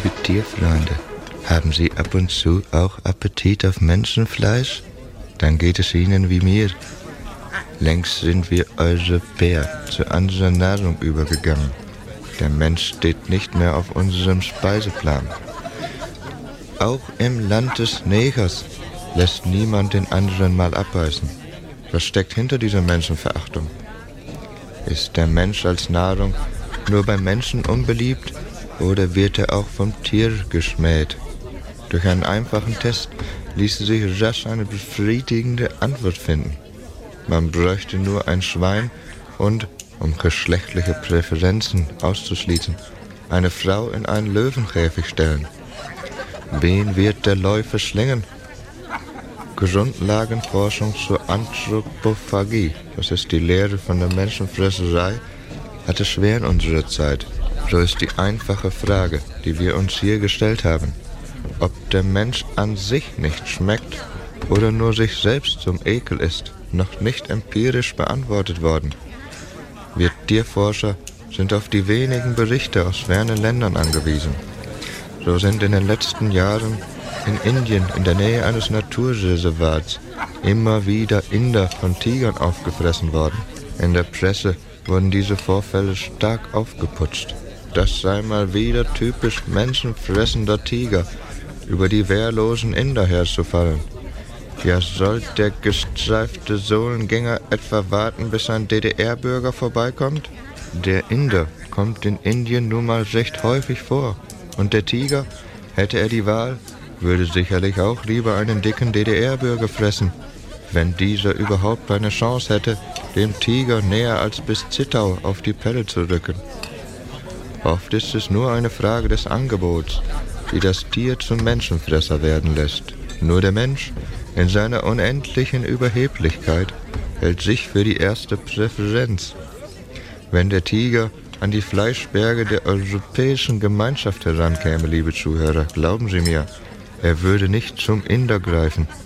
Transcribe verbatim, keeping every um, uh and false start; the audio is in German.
Liebe Tierfreunde, haben Sie ab und zu auch Appetit auf Menschenfleisch? Dann geht es Ihnen wie mir. Längst sind wir Europäer zu anderer Nahrung übergegangen. Der Mensch steht nicht mehr auf unserem Speiseplan. Auch im Land des Negers lässt niemand den anderen mal abbeißen. Was steckt hinter dieser Menschenverachtung? Ist der Mensch als Nahrung nur beim Menschen unbeliebt oder wird er auch vom Tier geschmäht? Durch einen einfachen Test ließe sich rasch eine befriedigende Antwort finden. Man bräuchte nur ein Schwein und, um geschlechtliche Präferenzen auszuschließen, eine Frau in einen Löwenkäfig stellen. Wen wird der Leu verschlingen? Grundlagenforschung zur Anthropophagie, das ist die Lehre von der Menschenfresserei, hat es schwer in unserer Zeit. So ist die einfache Frage, die wir uns hier gestellt haben, ob der Mensch an sich nicht schmeckt oder nur sich selbst zum Ekel ist, noch nicht empirisch beantwortet worden. Wir Tierforscher sind auf die wenigen Berichte aus fernen Ländern angewiesen. So sind in den letzten Jahren in Indien, in der Nähe eines Naturreservats, immer wieder Inder von Tigern aufgefressen worden. In der Presse wurden diese Vorfälle stark aufgeputscht. Das sei mal wieder typisch menschenfressender Tiger, über die wehrlosen Inder herzufallen. Ja, soll der gestreifte Sohlengänger etwa warten, bis ein D D R-Bürger vorbeikommt? Der Inder kommt in Indien nun mal recht häufig vor. Und der Tiger, hätte er die Wahl, würde sicherlich auch lieber einen dicken D D R-Bürger fressen, wenn dieser überhaupt eine Chance hätte, dem Tiger näher als bis Zittau auf die Pelle zu rücken. Oft ist es nur eine Frage des Angebots, die das Tier zum Menschenfresser werden lässt. Nur der Mensch, in seiner unendlichen Überheblichkeit, hält sich für die erste Präferenz. Wenn der Tiger an die Fleischberge der Europäischen Gemeinschaft herankäme, liebe Zuhörer, glauben Sie mir, er würde nicht zum Inder greifen,